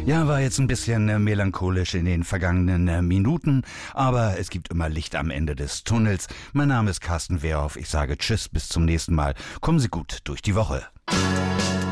Ja, war jetzt ein bisschen melancholisch in den vergangenen Minuten, aber es gibt immer Licht am Ende des Tunnels. Mein Name ist Carsten Wehrhoff. Ich sage Tschüss, bis zum nächsten Mal. Kommen Sie gut durch die Woche.